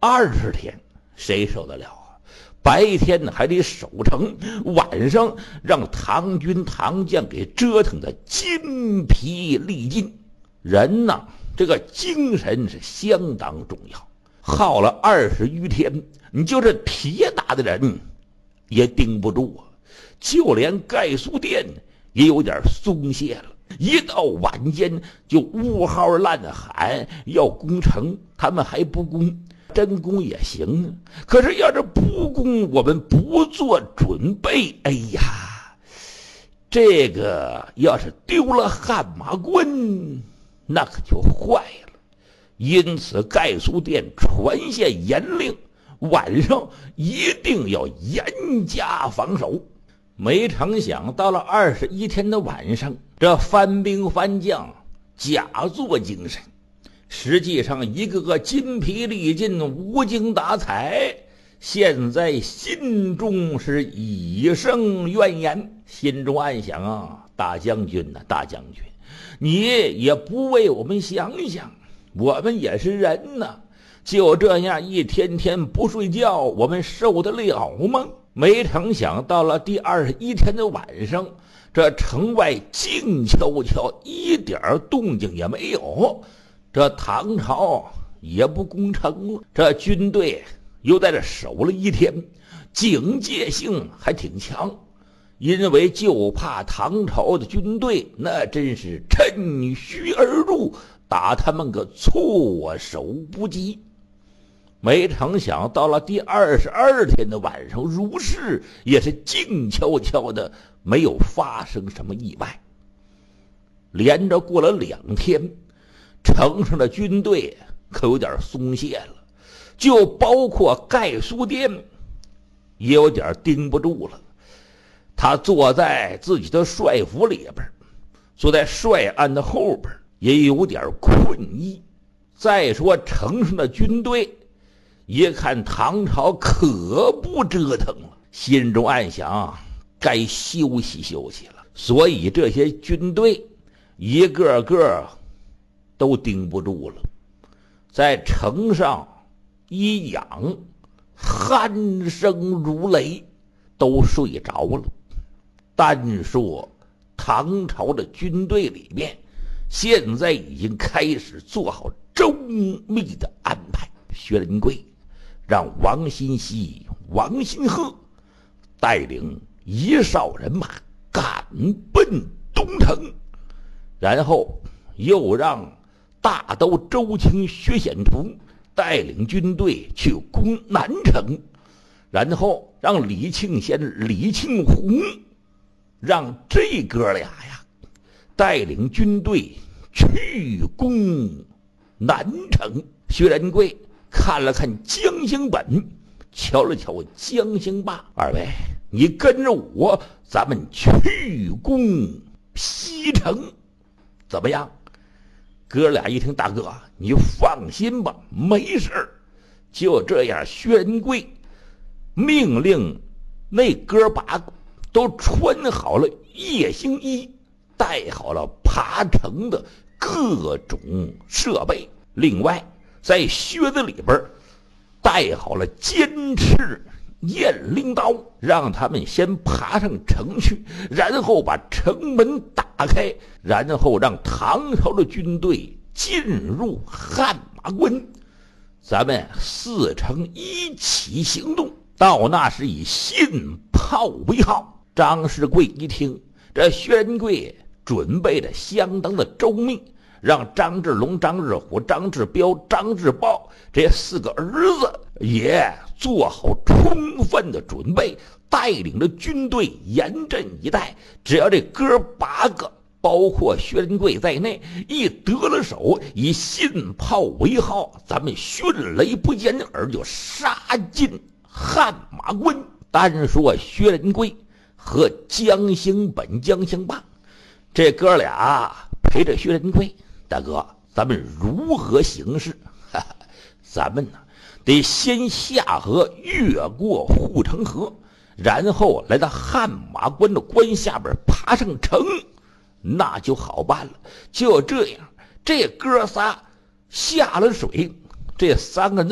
20天谁受得了啊？白天还得守城，晚上让唐军唐将给折腾的筋疲力尽。人呐，这个精神是相当重要。耗了20余天，你就是铁打的人也顶不住啊。就连盖苏殿也有点松懈了，一到晚间就呜嚎乱喊要攻城，他们还不攻，真攻也行啊。可是要是不攻，我们不做准备，哎呀，这个要是丢了汗马关，那可就坏了。因此盖苏殿传下严令，晚上一定要严加防守。没成想到了21天的晚上，这番兵番将假作精神，实际上一个个筋疲力尽，无精打采，现在心中是已生怨言，心中暗想啊，大将军啊，大将军，你也不为我们想想，我们也是人呐，就这样一天天不睡觉，我们受得了吗？没成想到了第21天的晚上，这城外静悄悄，一点动静也没有。这唐朝也不攻城了，这军队又在这守了一天，警戒性还挺强，因为就怕唐朝的军队那真是趁虚而入，打他们个措手不及。没成想到了第22天的晚上，如是也是静悄悄的，没有发生什么意外。连着过了2天，城上的军队可有点松懈了，就包括盖苏殿也有点盯不住了。他坐在自己的帅府里边，坐在帅案的后边，也有点困意。再说城上的军队一看唐朝可不折腾了，心中暗想该休息休息了。所以这些军队一个个都顶不住了，在城上一仰，鼾声如雷，都睡着了。单说唐朝的军队里面现在已经开始做好周密的安排。薛仁贵让王新熙、王新鹤带领1哨人马赶奔东城，然后又让大都周卿薛显图带领军队去攻南城，然后让李庆先、李庆红让这哥俩呀带领军队去攻南城。薛仁贵看了看江兴本，瞧了瞧江兴霸，二位你跟着我，咱们去攻西城怎么样？哥俩一听，大哥你放心吧，没事儿。就这样，薛仁贵命令那哥8个都穿好了夜行衣，带好了爬城的各种设备，另外在靴子里边带好了尖刺雁翎刀，让他们先爬上城去，然后把城门打开，然后让唐朝的军队进入汗马关。咱们4城一起行动，到那时以信炮为号。张世贵一听，这薛仁贵准备的相当的周密，让张志龙、张志虎、张志彪、张志豹这4个儿子也做好充分的准备，带领着军队严阵以待。只要这哥8个包括薛仁贵在内一得了手，以信炮为号，咱们迅雷不掩耳就杀进汗马关。单说薛仁贵和江兴本、江兴霸这哥俩陪着薛仁贵，大哥咱们如何行事？咱们呢得先下河，越过护城河，然后来到汗马关的关下边爬上城，那就好办了。就这样，这哥仨下了水，这3个人